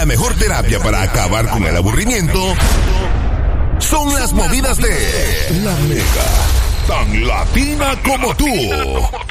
La mejor terapia para acabar con el aburrimiento son las movidas de La Mega, tan latina como tú.